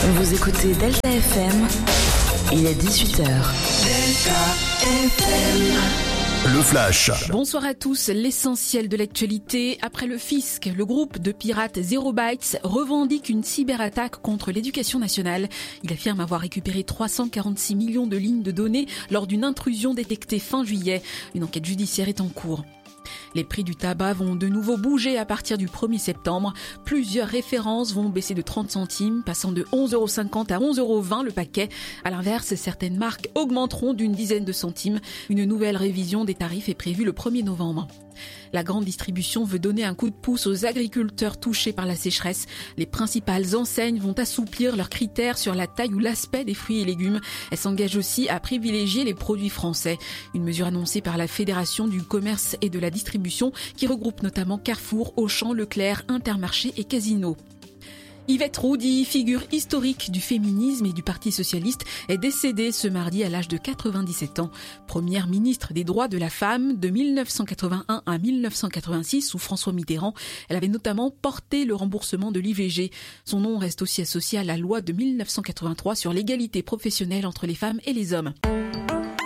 Vous écoutez Delta FM, il est 18h. Delta FM. Le Flash. Bonsoir à tous. L'essentiel de l'actualité. Après le fisc, le groupe de pirates Zero Bytes revendique une cyberattaque contre l'éducation nationale. Il affirme avoir récupéré 346 millions de lignes de données lors d'une intrusion détectée fin juillet. Une enquête judiciaire est en cours. Les prix du tabac vont de nouveau bouger à partir du 1er septembre. Plusieurs références vont baisser de 30 centimes, passant de 11,50 € à 11,20 € le paquet. À l'inverse, certaines marques augmenteront d'une dizaine de centimes. Une nouvelle révision des tarifs est prévue le 1er novembre. La grande distribution veut donner un coup de pouce aux agriculteurs touchés par la sécheresse. Les principales enseignes vont assouplir leurs critères sur la taille ou l'aspect des fruits et légumes. Elles s'engagent aussi à privilégier les produits français. Une mesure annoncée par la Fédération du commerce et de la distribution qui regroupe notamment Carrefour, Auchan, Leclerc, Intermarché et Casino. Yvette Roudy, figure historique du féminisme et du Parti socialiste, est décédée ce mardi à l'âge de 97 ans. Première ministre des droits de la femme de 1981 à 1986 sous François Mitterrand, elle avait notamment porté le remboursement de l'IVG. Son nom reste aussi associé à la loi de 1983 sur l'égalité professionnelle entre les femmes et les hommes.